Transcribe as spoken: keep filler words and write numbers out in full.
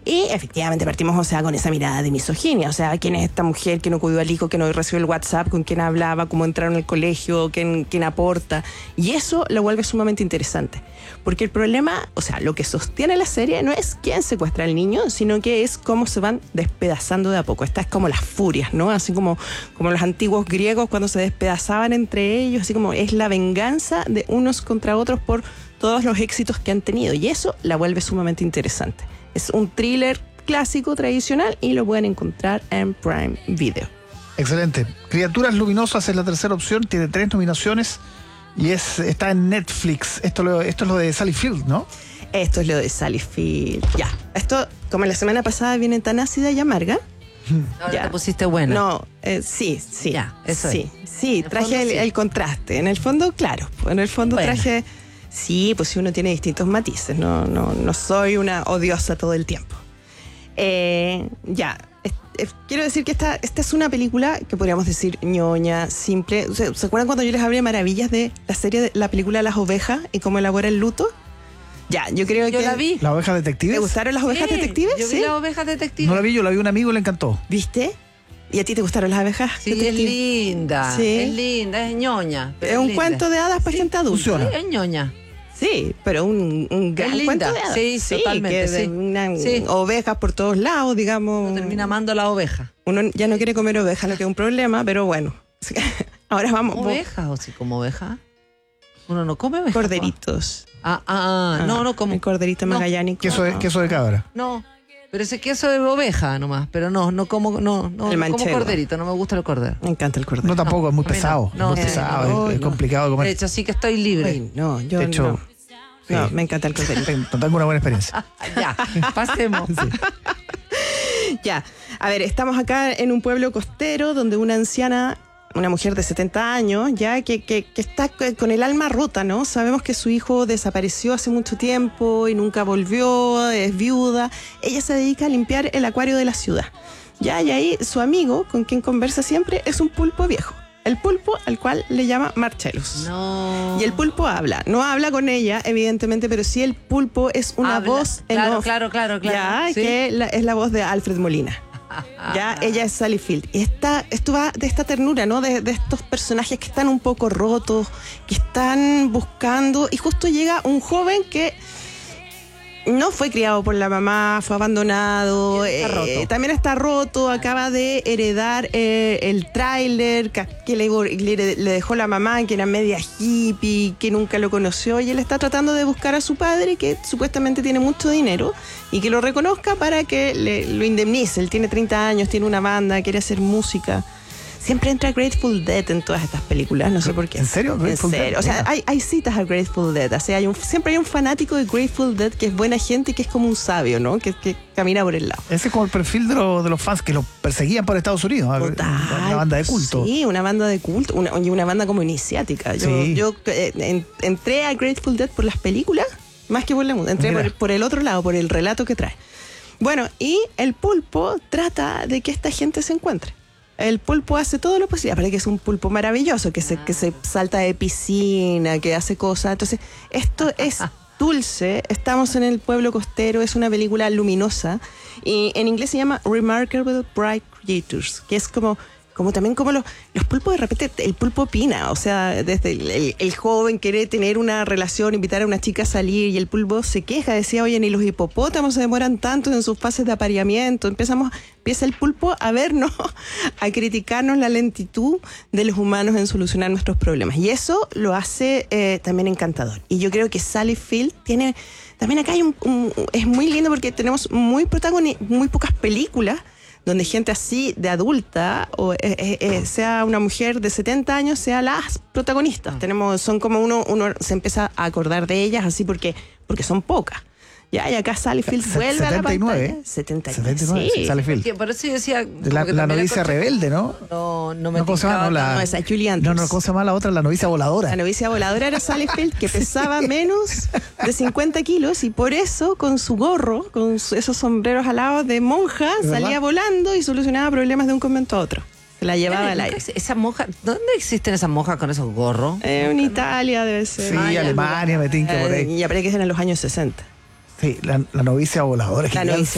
Y efectivamente partimos, o sea, con esa mirada de misoginia. O sea, ¿quién es esta mujer que no cuidó al hijo, que no recibió el WhatsApp, con quién hablaba, cómo entraron al colegio, quién, quién aporta? Y eso lo vuelve sumamente interesante. Porque el problema, o sea, lo que sostiene la serie no es quién secuestra al niño, sino que es cómo se van despedazando de a poco. Esta es como las furias, ¿no? Así como, como los antiguos griegos cuando se despedazaban entre ellos, así como es la venganza de unos contra otros por todos los éxitos que han tenido. Y eso la vuelve sumamente interesante. Es un thriller clásico, tradicional, y lo pueden encontrar en Prime Video. Excelente. Criaturas Luminosas es la tercera opción, tiene tres nominaciones y es está en Netflix. Esto, lo, esto es lo de Sally Field, ¿no? Esto es lo de Sally Field. Ya. Esto, como la semana pasada viene tan ácida y amarga. Ahora ya. te pusiste buena. No, eh, sí, sí. Ya, eso sí, es. sí, En traje el el, fondo, sí. el contraste. En el fondo, claro. En el fondo Bueno. traje... Sí, pues si uno tiene distintos matices. No, no, no soy una odiosa todo el tiempo. Eh, ya. Es, es, quiero decir que esta, esta es una película que podríamos decir ñoña, simple. O sea, ¿se acuerdan cuando yo les hablé maravillas de la serie, de la película Las Ovejas y cómo elabora el luto? Ya, yo creo Yo que... la vi. ¿La oveja detective? ¿Te gustaron las ovejas Sí, detectives? Yo vi ¿Sí? las ovejas detectives. No la vi, yo la vi a un amigo y le encantó. ¿Viste? ¿Y a ti te gustaron las abejas Sí, es detectives? linda. Sí. Es linda, es ñoña. Es un cuento de hadas para gente adulta. funciona. Sí, es ñoña. Sí, pero un, un gran linda. cuento de hadas. Sí, totalmente, que de sí. una- Sí. Ovejas por todos lados, digamos. Uno termina amando a la oveja. Uno ya no quiere comer ovejas, lo que es un problema, pero bueno. Ahora vamos. ¿Ovejas o sí como oveja? Uno no come ovejas. Corderitos. Ah, ah, ah, no, no como. El corderito No. magallánico. Queso de, queso de cabra. No, pero ese queso de oveja nomás. Pero no, no como, no, no, El no como manchego. corderito, no me gusta el cordero. Me encanta el cordero. No, tampoco, es muy a mí no. pesado. No, es muy sí, pesado, no, es, es no. complicado de De comer. hecho, así que estoy libre. Ay, no, yo De hecho, no. sí. No, me encanta el corderito. Tengo, tengo una buena experiencia. Ya, pasemos. Ya, a ver, estamos acá en un pueblo costero donde una anciana, una mujer de setenta años, ya que, que, que está con el alma rota, ¿no? Sabemos que su hijo desapareció hace mucho tiempo y nunca volvió, es viuda. Ella se dedica a limpiar el acuario de la ciudad. Ya, y ahí su amigo, con quien conversa siempre, es un pulpo viejo. El pulpo al cual le llama Marcellus. No. Y el pulpo habla. No habla con ella, evidentemente, pero sí el pulpo es una Habla. voz en Claro, off. claro, claro, claro. Ya, Sí. que la- es la voz de Alfred Molina. Ya, ella es Sally Field. Y esta, esto va de esta ternura, ¿no? De, de estos personajes que están un poco rotos, que están buscando. Y justo llega un joven que no fue criado por la mamá, fue abandonado. Y está eh, roto. también está roto, acaba de heredar eh, el tráiler que, que le, le, le dejó la mamá, que era media hippie, que nunca lo conoció. Y él está tratando de buscar a su padre, que supuestamente tiene mucho dinero, y que lo reconozca para que le, lo indemnice. Él tiene treinta años, tiene una banda, quiere hacer música. Siempre entra Grateful Dead en todas estas películas, no sé por qué. ¿En serio? En Grateful serio. Dead, O sea, mira. hay, hay citas a Grateful Dead. O sea, hay un, siempre hay un fanático de Grateful Dead que es buena gente y que es como un sabio, ¿no? Que, que camina por el lado. Ese es como el perfil de, lo- de los fans que los perseguían por Estados Unidos. Total. Una banda de culto. Sí, una banda de culto. Una, oye, una banda como iniciática. Yo, Sí. yo eh, en- entré a Grateful Dead por las películas, más que por la música. Entré Mira. por, por el otro lado, por el relato que trae. Bueno, y el pulpo trata de que esta gente se encuentre. El pulpo hace todo lo posible. Aparte que es un pulpo maravilloso, que se, que se salta de piscina, que hace cosas. Entonces, esto es dulce. Estamos en el pueblo costero, es una película luminosa. Y en inglés se llama Remarkable Bright Creatures, que es como... Como también como los, los pulpos de repente, el pulpo opina, o sea, desde el, el- el joven quiere tener una relación, invitar a una chica a salir y el pulpo se queja, decía, oye, ni los hipopótamos se demoran tanto en sus fases de apareamiento. Empezamos, empieza el pulpo a vernos, a criticarnos la lentitud de los humanos en solucionar nuestros problemas. Y eso lo hace eh, también encantador. Y yo creo que Sally Field tiene, también acá hay un, un- es muy lindo porque tenemos muy protagoni- muy pocas películas donde gente así de adulta, o eh, eh, eh, sea una mujer de setenta años, sea las protagonistas. Tenemos, son como uno, uno se empieza a acordar de ellas así porque, porque son pocas. Ya, y acá Sally Field Se- vuelve a la setenta y nueve, pantalla. ¿eh? setenta y nueve, setenta y nueve, sí. Sally Field. Que por eso yo decía. De la, como que la también novicia encontré- rebelde, ¿no? No, no me No, ¿cómo se llama? tincaba No, la- tanto. No, esa es Julie Andrews. No, no, ¿cómo se llama la otra? La novicia voladora. La novicia voladora era Sally Field, que pesaba menos de cincuenta kilos y por eso, con su gorro, con su- esos sombreros alados de monja, ¿Es verdad? salía volando y solucionaba problemas de un convento a otro. Se la llevaba al aire. Esa monja, ¿dónde existen esas monjas con esos gorros? Eh, en Italia debe ser. Sí, Ah, ya. Alemania, me tinca por Eh, ahí. y aparece que eran los años sesenta. Sí, la, la novicia voladora. Es que La gran novicia